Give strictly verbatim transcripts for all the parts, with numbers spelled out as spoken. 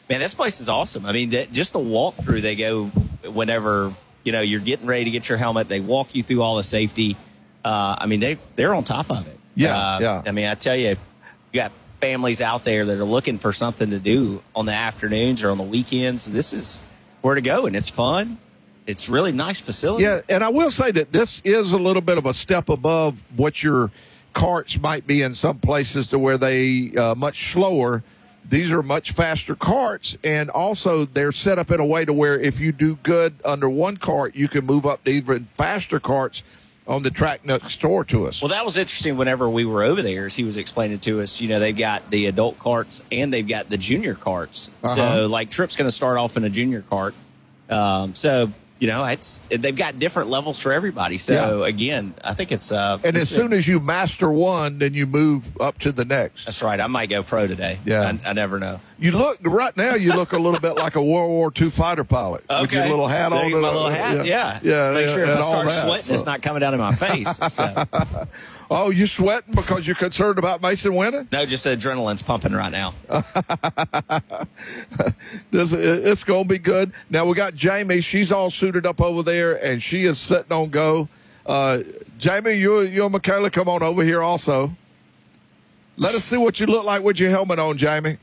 Man, this place is awesome. I mean, that, just the walkthrough they go whenever, you know, you're getting ready to get your helmet. They walk you through all the safety. Uh, I mean, they, they're on top of it. Yeah, uh, yeah. I mean, I tell you, you got families out there that are looking for something to do on the afternoons or on the weekends. This is where to go, and it's fun. It's really nice facility. Yeah, and I will say that this is a little bit of a step above what your carts might be in some places to where they uh, much slower. These are much faster carts, and also they're set up in a way to where if you do good under one cart, you can move up to even faster carts on the track next door to us. Well, that was interesting whenever we were over there, as he was explaining to us. You know, they've got the adult carts and they've got the junior carts. Uh-huh. So, like, Trip's going to start off in a junior cart. Um, so, you know, it's they've got different levels for everybody. So, Yeah. again, I think it's... Uh, and as it's soon a, as you master one, then you move up to the next. That's right. I might go pro today. Yeah. I, I never know. You look, right now, you look a little bit like a World War Two fighter pilot. Okay. With your little hat there on. You, my little hat, yeah. Yeah. yeah Make sure if and I all start that, sweating, so. it's not coming down in my face. So. Oh, you sweating because you're concerned about Mason winning? No, just the adrenaline's pumping right now. this, it's going to be good. Now, we got Jamie. She's all suited up over there, and she is sitting on go. Uh, Jamie, you, you and Michaela, come on over here also. Let us see what you look like with your helmet on, Jamie.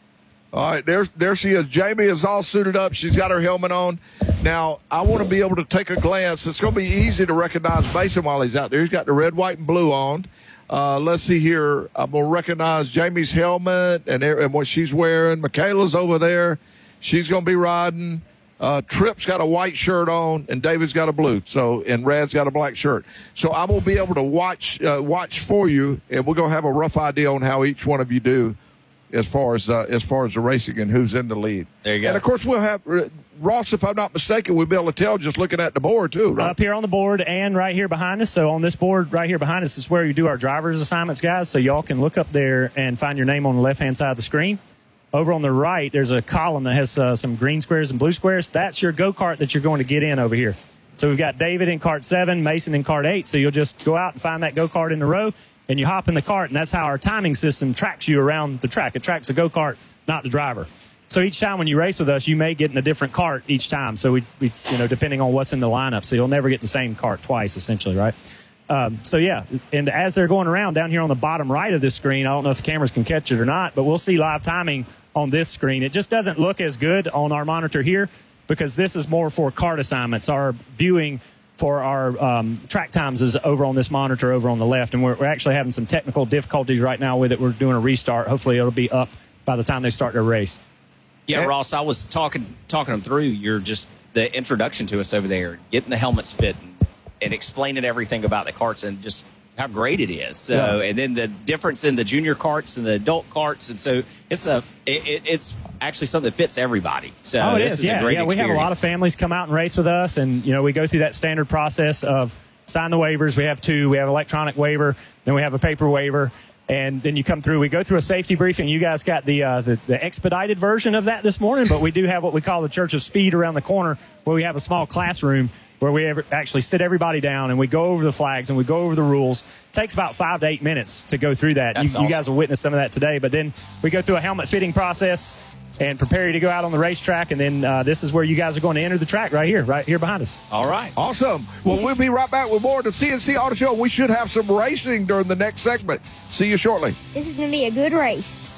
All right, there, there she is. Jamie is all suited up. She's got her helmet on. Now, I want to be able to take a glance. It's going to be easy to recognize Mason while he's out there. He's got the red, white, and blue on. Uh, let's see here. I'm going to recognize Jamie's helmet and, and what she's wearing. Michaela's over there. She's going to be riding. Uh, Trip's got a white shirt on, and David's got a blue. So, and Rad's got a black shirt. So I'm going to be able to watch uh, watch for you, and we're going to have a rough idea on how each one of you do as far as uh, as far as the racing and who's in the lead. There you go. And, of course, we'll have uh, Ross, if I'm not mistaken, we'll be able to tell just looking at the board, too, right? Up here on the board and right here behind us. So on this board right here behind us is where you do our driver's assignments, guys. So y'all can look up there and find your name on the left-hand side of the screen. Over on the right, there's a column that has uh, some green squares and blue squares. That's your go-kart that you're going to get in over here. So we've got David in cart seven, Mason in cart eight. So you'll just go out and find that go-kart in the row, and you hop in the cart, and that's how our timing system tracks you around the track. It tracks the go-kart, not the driver. So each time when you race with us, you may get in a different cart each time. So we, we you know, depending on what's in the lineup. So you'll never get the same cart twice, essentially, right? Um, so, yeah, and as they're going around down here on the bottom right of this screen, I don't know if the cameras can catch it or not, but we'll see live timing on this screen. It just doesn't look as good on our monitor here because this is more for kart assignments. Our viewing for our um, track times is over on this monitor over on the left, and we're, we're actually having some technical difficulties right now with it. We're doing a restart. Hopefully it'll be up by the time they start their race. Yeah, and, Ross, I was talking talking them through your just the introduction to us over there, getting the helmets fit and, and explaining everything about the carts and just how great it is. So, yeah. And then the difference in the junior carts and the adult carts, and so it's a it, it's actually something that fits everybody. So oh, it this is. is yeah, a great yeah. We experience. have a lot of families come out and race with us, and you know we go through that standard process of sign the waivers. We have two. We have electronic waiver, then we have a paper waiver. And then you come through. We go through a safety briefing. You guys got the, uh, the the expedited version of that this morning, but we do have what we call the Church of Speed around the corner, where we have a small classroom where we ever, actually sit everybody down and we go over the flags and we go over the rules. It takes about five to eight minutes to go through that. You, That's awesome. You guys will witness some of that today. But then we go through a helmet fitting process and prepare you to go out on the racetrack. And then uh, this is where you guys are going to enter the track right here, right here behind us. All right. Awesome. Well, we'll be right back with more of the C N C Auto Show. We should have some racing during the next segment. See you shortly. This is going to be a good race.